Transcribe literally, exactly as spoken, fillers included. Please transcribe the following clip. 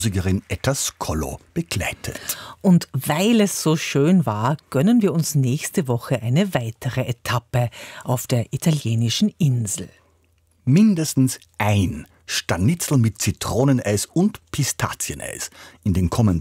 Musikerin Etta Skollo begleitet. Und weil es so schön war, gönnen wir uns nächste Woche eine weitere Etappe auf der italienischen Insel. Mindestens ein Schnitzel mit Zitroneneis und Pistazieneis in den kommenden